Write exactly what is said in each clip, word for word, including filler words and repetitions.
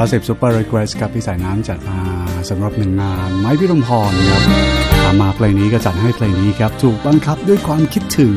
สิบ Super Request กับพี่สายน้ำจัดมาสำหรับหนึ่งงานไม้พิรมพรครับถามมาเพลงนี้ก็จัดให้เพลงนี้ครับถูกบังคับด้วยความคิดถึง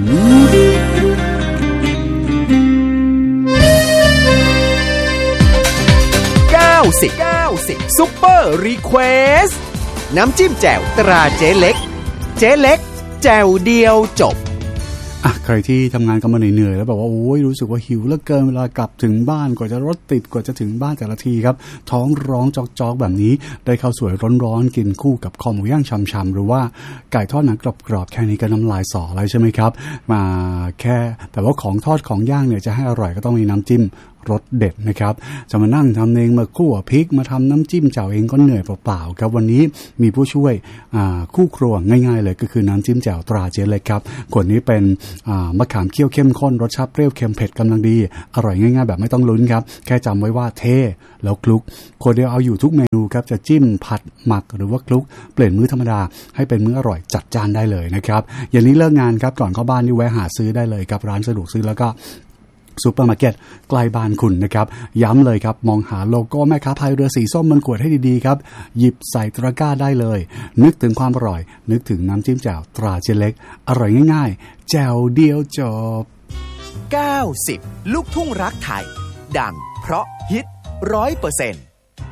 เก้าสิบ เก้าสิบ Super Request น้ำจิ้มแจ่วตราเจ๊เล็กเจ๊เล็กแจ่วเดียวจบอ่ะใครที่ทำงานกันมาเหนื่อยๆแล้วแบบว่าโอ้ยรู้สึกว่าหิวเหลือเกินเวลากลับถึงบ้านกว่าจะรถติดกว่าจะถึงบ้านแต่ละทีครับท้องร้องจอกๆแบบนี้ได้ข้าวสวยร้อนๆกินคู่กับคอหมูย่างช่ำๆหรือว่าไก่ทอดหนังกรอบๆแค่นี้ก็น้ำลายสออะไรใช่ไหมครับมาแค่แต่ว่าของทอดของย่างเนี่ยจะให้อร่อยก็ต้องมีน้ำจิ้มรสเด็ดนะครับจะมานั่งทำเองมาคั่วพริกมาทำน้ำจิ้มเจ่วเองก็เหนื่อยเปล่าๆครับวันนี้มีผู้ช่วยคู่ครัวง่ายๆเลยก็คือน้ำจิ้มแจ่วตราเจ๊เล็กครับขวดนี้เป็นมะขามเคี่ยวเข้มข้นรสชาติเปรี้ยวเค็มเผ็ดกำลังดีอร่อยง่ายๆแบบไม่ต้องลุ้นครับแค่จำไว้ว่าเทแล้วคลุกขวดเดียวเอาอยู่ทุกเมนูครับจะจิ้มผัดหมักหรือว่าคลุกเปลี่ยนมื้อธรรมดาให้เป็นมื้ออร่อยจัดจานได้เลยนะครับอย่างนี้เลิกงานครับก่อนเข้าบ้านนี่แวะหาซื้อได้เลยครับร้านสะดวกซื้อแล้วก็ซูเปอร์มาร์เก็ตใกล้บ้านคุณนะครับย้ำเลยครับมองหาโลโก้แม่ค้าพายเรือสีส้มบนขวดให้ดีๆครับหยิบใส่ตะกร้าได้เลยนึกถึงความอร่อยนึกถึงน้ำจิ้มแจ่วตราเจ๊เล็กอร่อยง่ายๆแจ่วเดียวจบเก้าสิบลูกทุ่งรักไทยดังเพราะฮิต หนึ่งร้อยเปอร์เซ็นต์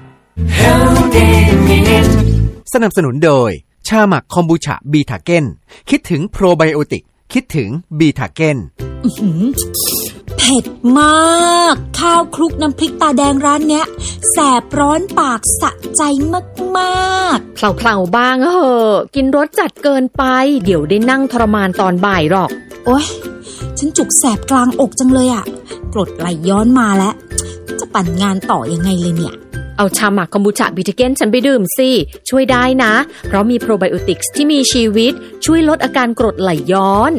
สนับสนุนโดยชาหมักคอมบูชาบีทาเก้นคิดถึงโปรไบโอติกคิดถึงบีทาเก้นเผ็ดมากข้าวคลุกน้ำพริกตาแดงร้านเนี้ยแสบร้อนปากสะใจมากๆเพลาๆบ้างเหอะกินรสจัดเกินไปเดี๋ยวได้นั่งทรมานตอนบ่ายหรอกโอ๊ยฉันจุกแสบกลางอกจังเลยอ่ะกรดไหลย้อนมาแล้วจะปั่นงานต่อยังไงเลยเนี่ยเอาชาหมักคอมบูชาบิทาเก้นฉันไปดื่มสิช่วยได้นะเพราะมีโปรไบโอติกส์ที่มีชีวิตช่วยลดอาการกรดไหลย้อน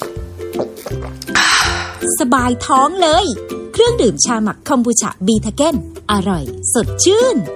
สบายท้องเลยเครื่องดื่มชาหมักคอมบูชาบีทาเก้นอร่อยสดชื่น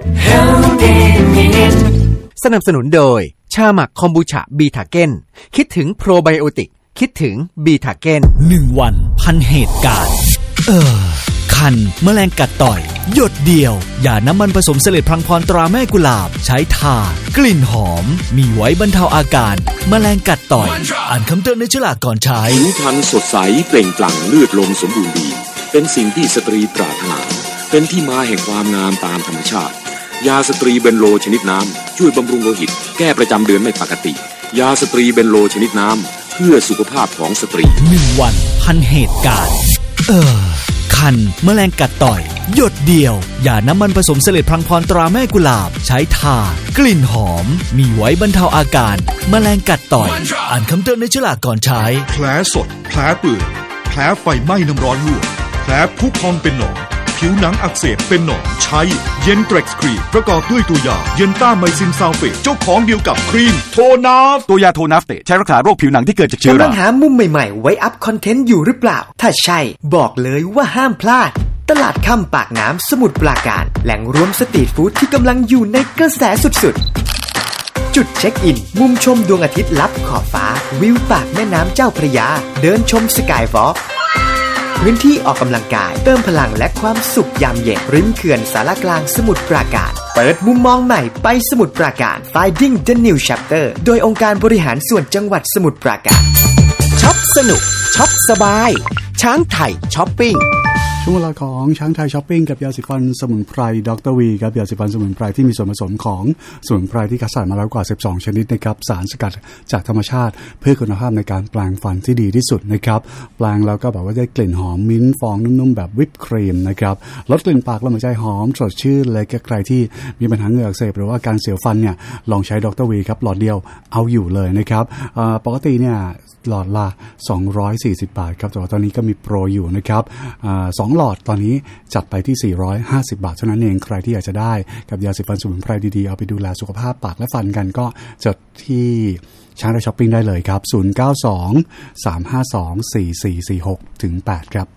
สนับสนุนโดยชาหมักคอมบูชาบีทาเก้นคิดถึงโปรไบโอติกคิดถึงบีทาเก้นหนึ่งวันพันเหตุการณ์เออคันแมลงกัดต่อยหยดเดียวอย่าน้ำมันผสมเสลดพลังพรตราแม่กุหลาบใช้ทากลิ่นหอมมีไว้บรรเทาอาการแมลงกัดต่อยอ่านคำเตือนในฉลากก่อนใช้ผิวพรรณสดใสเปล่งปลั่งเลือดลมสมบูรณ์ดีเป็นสิ่งที่สตรีปรารถนาเป็นที่มาแห่งความงามตามธรรมชาติยาสตรีเบนโลชนิดน้ำช่วยบำรุงโลหิตแก้ประจำเดือนไม่ปกติยาสตรีเบนโลชนิดน้ำเพื่อสุขภาพของสตรีหนึ่งวันพันเหตุการณ์เออคันแมลงกัดต่อยหยดเดียวอย่าน้ำมันผสมเสลดพลังพรตราแม่กุหลาบใช้ทากลิ่นหอมมีไว้บรรเทาอาการแมลงกัดต่อยอ่านคำเตือนในฉลากก่อนใช้แผลสดแผลเปื่อยแผลไฟไหม้น้ำร้อนลวกแผลพุพองเป็นหนองผิวหนังอักเสบเป็นหนองใช้เย็นเทร็กซ์ครีมประกอบด้วยตัวยาเย็นต้าไมซินซัลเฟตเจ้าของเดียวกับครีมโทนาฟตัวยาโทนาฟเตใช้รักษาโรคผิวหนังที่เกิดจากเชื้อรากำลังหามุมใหม่ๆไว้อัพคอนเทนต์อยู่หรือเปล่าถ้าใช่บอกเลยว่าห้ามพลาดตลาดค่ำปากน้ำสมุทรปราการแหล่งรวมสตรีทฟู้ดที่กำลังอยู่ในกระแสสุดๆจุดเช็คอินมุมชมดวงอาทิตย์ลับขอบฟ้าวิวปากแม่น้ำเจ้าพระยาเดินชมสกายวอล์กพื้นที่ออกกำลังกายเติมพลังและความสุขยามเย็นริมเขื่อนสารกลางสมุทรปราการเปิดมุมมองใหม่ไปสมุทรปราการ Finding the New Chapter โดยองค์การบริหารส่วนจังหวัดสมุทรปราการช็อปสนุกช็อปสบายช้างไทยช้อปปิ้งช่วงเวลาของช้างไทยช้อปปิ้งกับยาสีฟันสมุนไพรดรวีครับยาสีฟันสมุนไพรที่มีส่วนผสมของสมุนไพรที่คัดสรรมาแล้วกว่าสิบสองชนิดนะครับสารสกัดจากธรรมชาติเพื่อคุณภาพในการแปรงฟันที่ดีที่สุดนะครับแปรงแล้วก็แบบว่าได้กลิ่นหอมมิ้นท์ฟองนุ่มๆแบบวิปครีมนะครับลดกลิ่นปากลมหายใจหอมสดชื่นเลยกับใครที่มีปัญหาเหงือกอักเสบหรือว่าการเสียวฟันเนี่ยลองใช้ดรวีครับหลอดเดียวเอาอยู่เลยนะครับปกติเนี่ยหลอดละสองร้อยสี่สิบบาทครับแต่ว่าตอนนี้ก็มีโปรอยู่นะครับอ่าสองหลอดตอนนี้จัดไปที่สี่ร้อยห้าสิบบาทเท่านั้นเองใครที่อยากจะได้กับยาสีฟันสมุนไพรดีๆเอาไปดูแลสุขภาพปากและฟันกันก็จดที่ช้างไทยช้อปปิ้งได้เลยครับศูนย์ เก้า สอง สาม ห้า สอง สี่ สี่ สี่ หก ถึง แปดครับ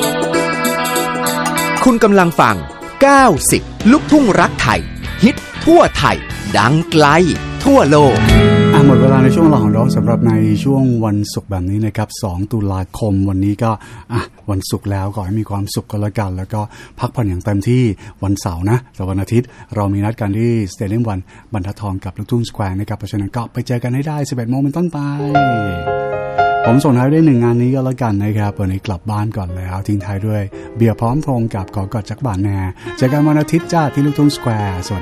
คุณกำลังฟังเก้าสิบลูกทุ่งรักไทยฮิตทั่วไทยดังไกลทั่วโลกอ่ะหมดเวลาในช่วงเวลาของเราสำหรับในช่วงวันศุกร์แบบนี้นะครับสองตุลาคมวันนี้ก็อ่ะวันศุกร์แล้วขอให้มีความสุขกันละกันแล้วก็พักผ่อนอย่างเต็มที่วันเสาร์นะแต่วันอาทิตย์เรามีนัดกันที่สเตเดียมวันบรรทัดทองกับลูกทุ่งสแควร์นะครับเพราะฉะนั้นก็ไปเจอกันให้ได้ สิบเอ็ดโมงเป็นต้นไปผมส่งท้ายด้วยหนึ่งงานนี้ก็แล้วกันนะครับวันนี้กลับบ้านก่อนแล้วทิ้งท้ายด้วยเบียร์พร้อมพงกับขอกอดจักบาทแน่เจอกันวันอาทิตย์จ้าที่ลูกทุ่งสแควร์สวัสดี